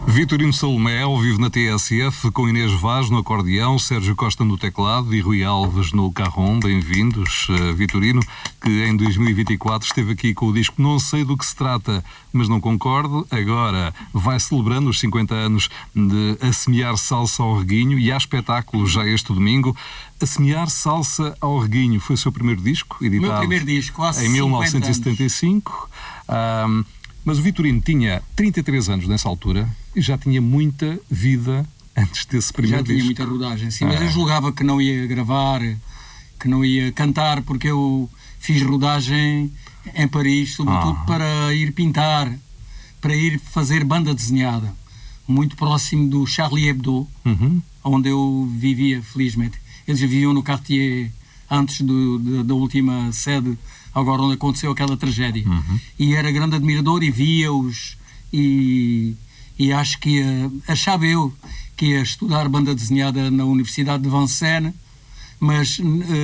Vitorino Salomé ao vivo na TSF, com Inês Vaz no acordeão, Sérgio Costa no teclado e Rui Alves no carrom. Bem-vindos. Vitorino, que em 2024 esteve aqui com o disco Não Sei do que se trata, mas não concordo. Agora vai celebrando os 50 anos de Assemear Salsa ao Reguinho e há espetáculo já este domingo. Assemear Salsa ao Reguinho foi o seu primeiro disco, editado meu primeiro disco, há em 1975. Mas o Vitorino tinha 33 anos nessa altura e já tinha muita vida antes desse primeiro disco. Já tinha muita rodagem, sim, mas eu julgava que não ia gravar, que não ia cantar, porque eu fiz rodagem em Paris, sobretudo para ir pintar, para ir fazer banda desenhada, muito próximo do Charlie Hebdo, onde eu vivia, felizmente. Eles viviam no Cartier antes da última sede, agora onde aconteceu aquela tragédia. E era grande admirador e via-os e acho que achava eu que ia estudar banda desenhada na Universidade de Vincennes, mas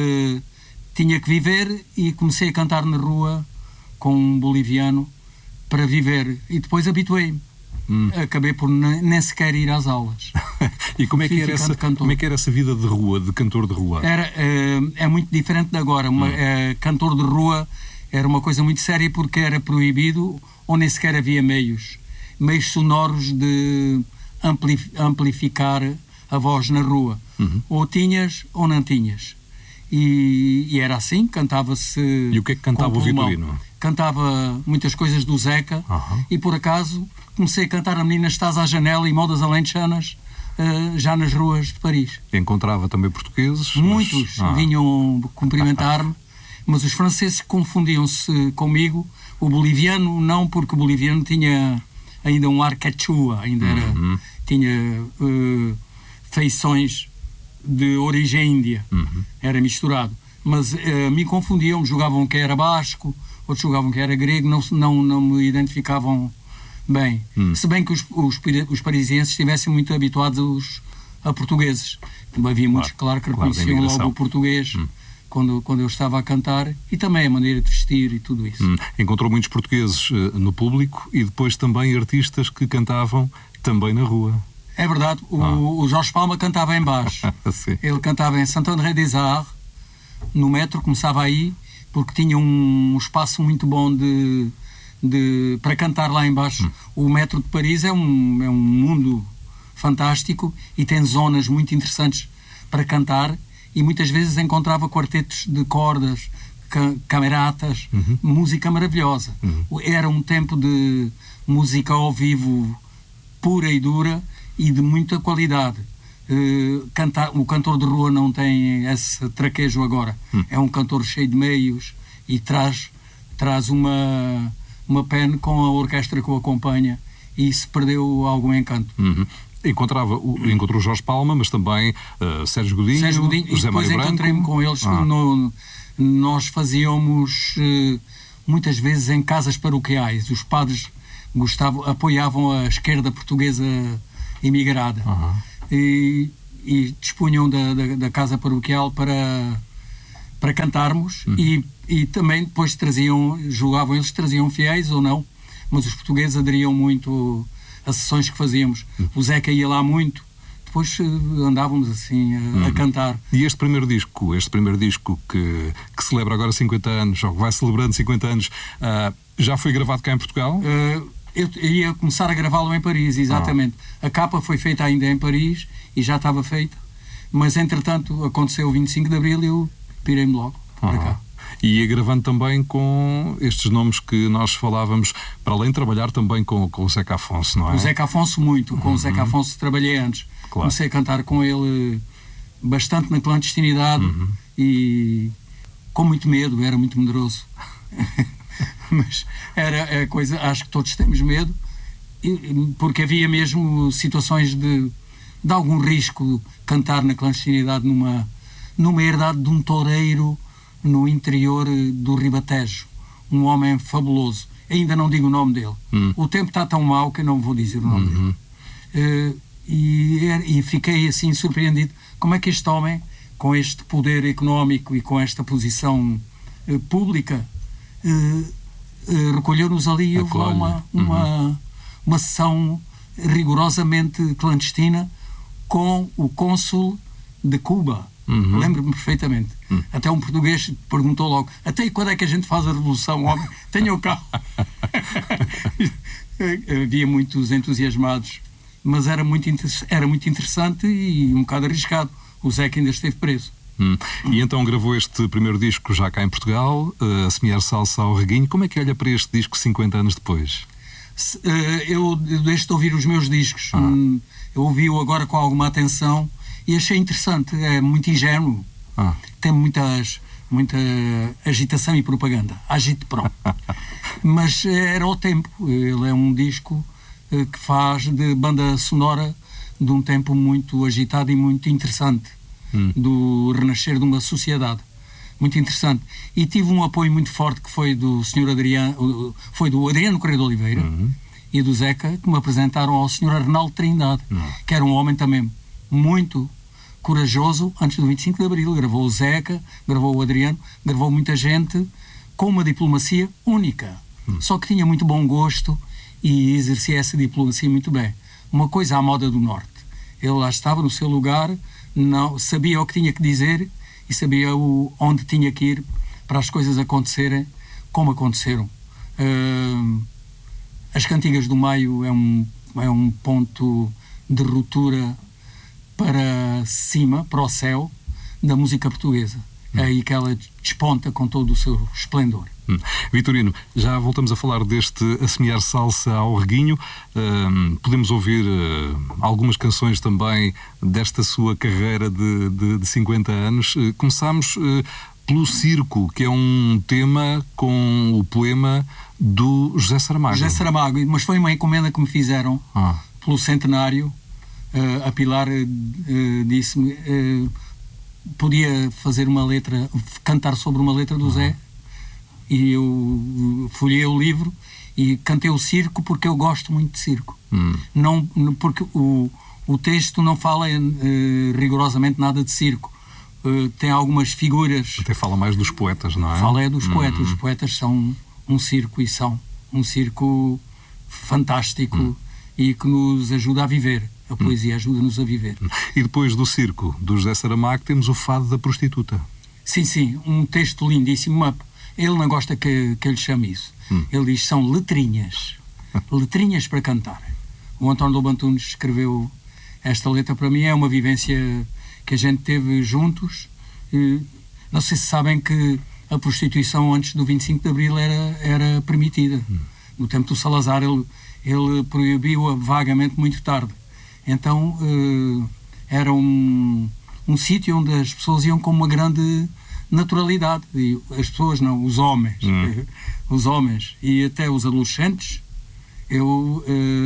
tinha que viver e comecei a cantar na rua com um boliviano para viver e depois habituei-me. Acabei por nem sequer ir às aulas. E como é que era essa vida de rua, de cantor de rua? É muito diferente de agora. Cantor de rua era uma coisa muito séria porque era proibido ou nem sequer havia meios sonoros de amplificar a voz na rua. Ou tinhas ou não tinhas. E era assim, cantava-se. E o que é que cantava o Vitorino? Cantava muitas coisas do Zeca e por acaso comecei a cantar A Menina Estás à Janela e Modas Alentejanas já nas ruas de Paris. Encontrava também portugueses? Muitos vinham cumprimentar-me, mas os franceses confundiam-se comigo. O boliviano não, porque o boliviano tinha ainda um ar quechua, ainda tinha feições de origem índia, era misturado. Mas me confundiam, julgavam que era basco, outros julgavam que era grego, não me identificavam bem. Se bem que os parisienses estivessem muito habituados a portugueses. Havia muitos, claro, que reconheciam logo o português quando eu estava a cantar, e também a maneira de vestir e tudo isso. Encontrou muitos portugueses no público e depois também artistas que cantavam também na rua. É verdade, o Jorge Palma cantava em baixo. Ele cantava em Saint-André-des-Arts, no metro, começava aí, porque tinha um espaço muito bom para cantar lá em baixo. O metro de Paris é um mundo fantástico e tem zonas muito interessantes para cantar, e muitas vezes encontrava quartetos de cordas, cameratas, música maravilhosa. Era um tempo de música ao vivo pura e dura e de muita qualidade. O cantor de rua não tem esse traquejo agora. É um cantor cheio de meios e traz uma pen com a orquestra que o acompanha, e isso perdeu algum encanto. Encontrou Jorge Palma, mas também Sérgio Godinho, José Mário Branco. Depois encontrei-me com eles. Nós fazíamos muitas vezes em casas paroquiais. Os padres apoiavam a esquerda portuguesa imigrada e dispunham da casa paroquial para cantarmos, e também depois traziam fiéis ou não, mas os portugueses aderiam muito às sessões que fazíamos. O Zeca ia lá muito, depois andávamos assim a cantar. E este primeiro disco que celebra agora 50 anos, ou que vai celebrando 50 anos, já foi gravado cá em Portugal? Eu ia começar a gravá-lo em Paris, exatamente. A capa foi feita ainda em Paris e já estava feita, mas entretanto aconteceu o 25 de Abril e eu pirei-me logo para cá. E ia gravando também com estes nomes que nós falávamos, para além de trabalhar também com o Zeca Afonso, não é? O Zeca Afonso muito, com o Zeca Afonso trabalhei antes. Claro. Comecei a cantar com ele bastante na clandestinidade e com muito medo, era muito medroso. Mas era a coisa, acho que todos temos medo, porque havia mesmo situações de algum risco cantar na clandestinidade numa herdade de um toureiro no interior do Ribatejo, um homem fabuloso. Ainda não digo o nome dele. O tempo está tão mau que eu não vou dizer o nome dele. E fiquei assim surpreendido. Como é que este homem, com este poder económico e com esta posição pública, recolheu-nos ali e houve lá uma sessão rigorosamente clandestina com o cônsul de Cuba. Lembro-me perfeitamente. Até um português perguntou logo: até e quando é que a gente faz a revolução, homem? Tenham cá. Havia muitos entusiasmados, mas era muito interessante e um bocado arriscado. O Zeca ainda esteve preso. E então gravou este primeiro disco já cá em Portugal, A Semear Salsa ao Reguinho. Como é que olha para este disco 50 anos depois? Eu deixo de ouvir os meus discos. Eu ouvi-o agora com alguma atenção e achei interessante. É muito ingênuo. Tem muita agitação e propaganda. Agite pronto. Mas era o tempo. Ele é um disco que faz de banda sonora de um tempo muito agitado e muito interessante, do renascer de uma sociedade. Muito interessante. E tive um apoio muito forte que foi do Sr. Adriano, foi do Adriano Correia de Oliveira e do Zeca, que me apresentaram ao Sr. Arnaldo Trindade, que era um homem também muito corajoso antes do 25 de Abril. Gravou o Zeca, gravou o Adriano, gravou muita gente com uma diplomacia única. Só que tinha muito bom gosto e exercia essa diplomacia muito bem. Uma coisa à moda do Norte. Ele lá estava no seu lugar, não sabia o que tinha que dizer e sabia onde tinha que ir para as coisas acontecerem como aconteceram. As Cantigas do Maio é um ponto de ruptura para cima, para o céu, da música portuguesa. É aí que ela desponta com todo o seu esplendor. Vitorino, já voltamos a falar deste A Semear Salsa ao Reguinho. Podemos ouvir algumas canções também desta sua carreira de 50 anos. Começámos pelo Circo, que é um tema com o poema do José Saramago. José Saramago, mas foi uma encomenda que me fizeram pelo centenário. A Pilar disse-me podia fazer uma letra, cantar sobre uma letra do Zé. E eu folhei o livro e cantei o Circo porque eu gosto muito de circo. Não, porque o texto não fala rigorosamente nada de circo. Tem algumas figuras. Até fala mais dos poetas, não é? Fala dos poetas. Os poetas são um circo e são um circo fantástico e que nos ajuda a viver. A poesia ajuda-nos a viver. E depois do Circo, do José Saramago, temos o Fado da Prostituta. Sim, um texto lindíssimo. Ele não gosta que eu lhe chame isso. Ele diz que são letrinhas. Letrinhas para cantar. O António Lobo Antunes escreveu esta letra para mim. É uma vivência que a gente teve juntos. Não sei se sabem que a prostituição antes do 25 de Abril era permitida. No tempo do Salazar ele proibiu-a vagamente muito tarde. Então era um sítio onde as pessoas iam com uma grande naturalidade. E as pessoas não, os homens. Os homens e até os adolescentes. Eu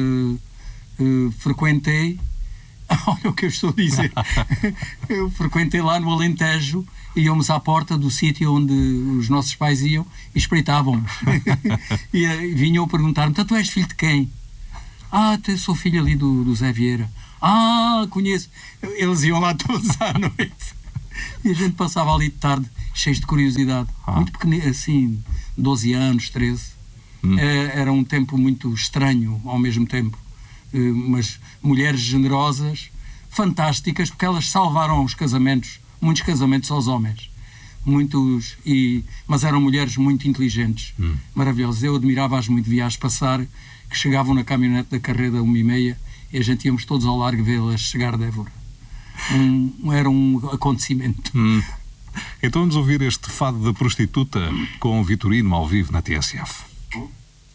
frequentei... Olha o que eu estou a dizer. Eu frequentei lá no Alentejo, íamos à porta do sítio onde os nossos pais iam e espreitavam-nos. E vinham perguntar-me: então tu és filho de quem? Eu sou filho ali do Zé Vieira. Conheço. Eles iam lá todos à noite. E a gente passava ali de tarde, cheios de curiosidade. Muito pequenino, assim, 12 anos, 13. Era um tempo muito estranho ao mesmo tempo. Mas mulheres generosas, fantásticas, porque elas salvaram os casamentos, muitos casamentos aos homens. Mas eram mulheres muito inteligentes, maravilhosas. Eu admirava-as muito, via-as passar, que chegavam na caminhonete da Carreda 1h30 e a gente íamos todos ao largo vê-las chegar de Évora. Era um acontecimento. Então vamos ouvir este Fado da Prostituta com o Vitorino ao vivo na TSF.